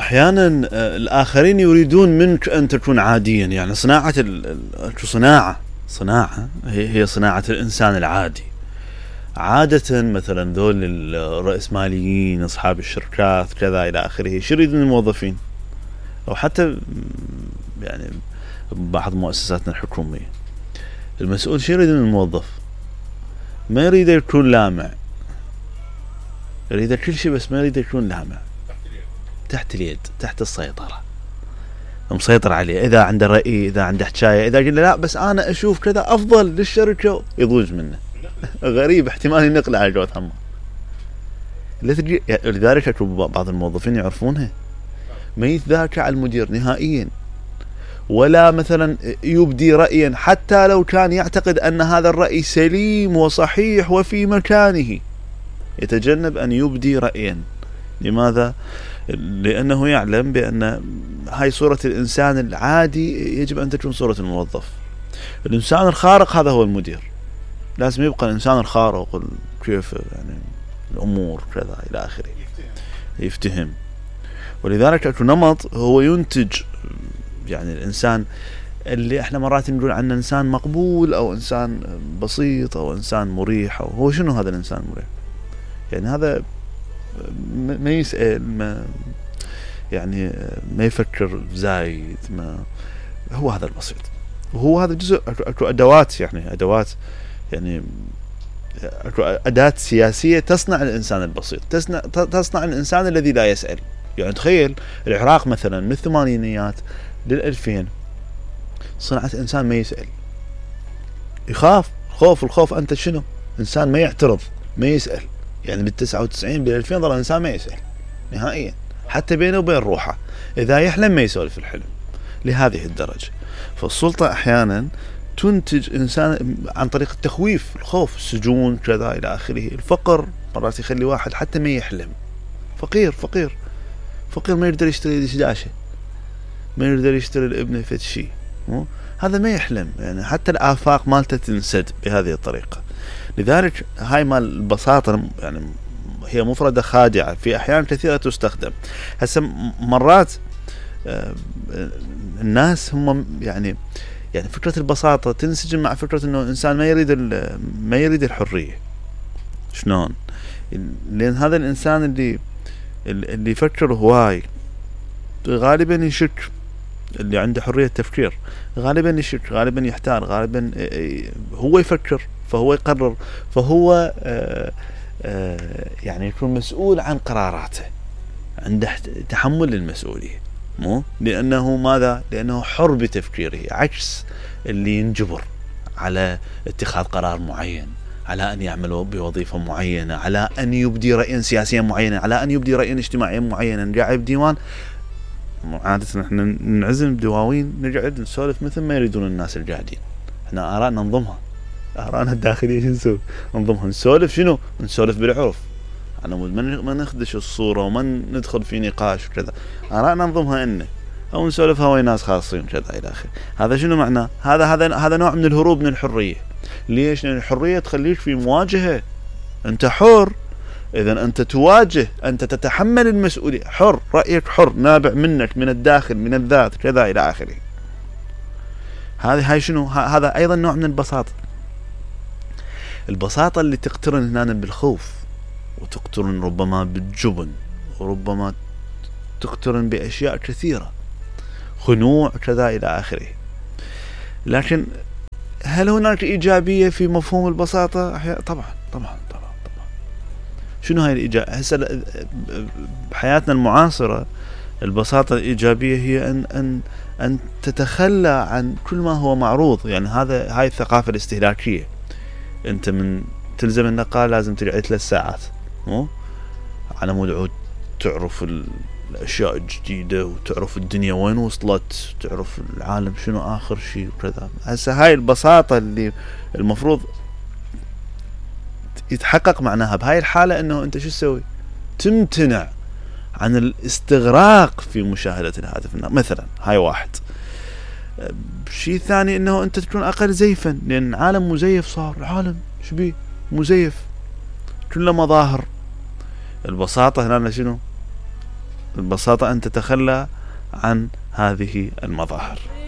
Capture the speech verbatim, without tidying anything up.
أحيانا الآخرين يريدون منك أن تكون عاديا، يعني صناعة شو صناعة صناعة هي هي صناعة الإنسان العادي. عادة مثلا ذول الرأسماليين أصحاب الشركات كذا إلى آخره شو يريدون الموظفين، أو حتى يعني بعض مؤسساتنا الحكومية المسؤول شو يريد من الموظف؟ ما يريد يكون لامع، يريد كل شيء بس ما يريد يكون لامع، تحت اليد، تحت السيطرة، مسيطر عليه. إذا عنده رأي، إذا عنده حكاية، إذا قلنا لا بس أنا أشوف كذا أفضل للشركة يضوج منه. غريب، احتمال ينقل على جوة همه. لذلك أشوف بعض الموظفين يعرفونها، ما يتذاكى على المدير نهائيا، ولا مثلا يبدي رأيا حتى لو كان يعتقد أن هذا الرأي سليم وصحيح وفي مكانه، يتجنب أن يبدي رأيا. لماذا؟ لأنه يعلم بأن هاي صورة الإنسان العادي يجب أن تكون صورة الموظف. الإنسان الخارق هذا هو المدير، لازم يبقى الإنسان الخارق، كيف يعني الأمور كذا إلى آخره، يفتهم. ولذلك أكو نمط هو ينتج يعني الإنسان اللي احنا مرات نقول عنه إنسان مقبول أو إنسان بسيط أو إنسان مريح. أو هو شنو هذا الإنسان المريح؟ يعني هذا ما يسأل، ما يعني ما يفكر زايد، ما هو هذا البسيط. وهو هذا جزء أكو أدوات، يعني أدوات يعني أكو أداة سياسية تصنع الإنسان البسيط، تصنع تصنع الإنسان الذي لا يسأل. يعني تخيل العراق مثلا من الثمانينيات للألفين صنعت إنسان ما يسأل، يخاف. خوف الخوف أنت شنو؟ إنسان ما يعترض، ما يسأل. يعني بالتسعة وتسعين بالألفين ظل إنسان ما يسأل نهائيا، حتى بينه وبين روحه. إذا يحلم ما يسولف الحلم لهذه الدرجة. فالسلطة أحيانا تنتج إنسان عن طريق التخويف، الخوف، السجون كذا إلى آخره. الفقر مرات يخلي واحد حتى ما يحلم. فقير فقير فقير ما يقدر يشتري دشداشة، ما يقدر يشتري لابنه فد شيء، هذا ما يحلم. يعني حتى الآفاق مالته تنسد بهذه الطريقة. لذلك هاي مال البساطة يعني هي مفردة خادعة في أحيان كثيرة تستخدم. هسه مرات الناس هم يعني يعني فكرة البساطة تنسجم مع فكرة إنه إنسان ما يريد ما يريد الحرية. شلون؟ لأن هذا الإنسان اللي اللي يفكر هواي غالبا يشك، اللي عنده حرية تفكير غالبا يشك، غالبا يحتار، غالبا هو يفكر فهو يقرر، فهو آآ آآ يعني يكون مسؤول عن قراراته، عنده تحمل المسؤولية. مو لأنه ماذا؟ لأنه حر بتفكيره، عكس اللي ينجبر على اتخاذ قرار معين، على أن يعمل بوظيفة معينة، على أن يبدي رأيا سياسيا معينا، على أن يبدي رأيا اجتماعيا معينا. قاعد بديوان عادة احنا نعزم بدواوين نقعد نسولف مثل ما يريدون الناس القاعدين. احنا آراءنا ننظمها، آراءنا الداخلية شو نسوي؟ ننظمها. نسولف شنو؟ نسولف بالعرف، أنا ما نخدش الصورة وما ندخل في نقاش وكذا. آراءنا ننظمها إنه أو نسولفها ويا ناس خاصين كذا إلى آخره. هذا شنو معناه؟ هذا هذا هذا نوع من الهروب من الحرية. ليش؟ لأن الحرية تخليك في مواجهة، أنت حر، إذا أنت تواجه، أنت تتحمل المسؤولية، حر، رأيك حر، نابع منك، من الداخل، من الذات كذا إلى آخره. هذه هاي شنو؟ هذا أيضا نوع من البساطة. البساطة اللي تقترن هنا بالخوف، وتقترن ربما بالجبن، وربما تقترن بأشياء كثيرة، خنوع كذا إلى آخره. لكن هل هناك إيجابية في مفهوم البساطة؟ طبعا طبعا طبعا طبعا. شنو هاي الإيجابية؟ هسه بحياتنا المعاصرة البساطة الإيجابية هي أن أن أن تتخلى عن كل ما هو معروض. يعني هذا هاي الثقافة الاستهلاكية. أنت من تلزم النقال لازم تقعد ثلاث ساعات مو على مود عود تعرف الأشياء الجديدة، وتعرف الدنيا وين وصلت، تعرف العالم شنو آخر شيء وكذا. هسه هاي البساطة اللي المفروض يتحقق معناها بهاي الحالة إنه أنت شو تسوي؟ تمتنع عن الاستغراق في مشاهدة الهاتف. مثلا هاي واحد. شيء ثاني إنه أنت تكون أقل زيفا، لأن العالم مزيف صار. العالم شو بيه؟ مزيف، كله مظاهر. البساطة هنا شنو؟ ببساطة أن تتخلى عن هذه المظاهر.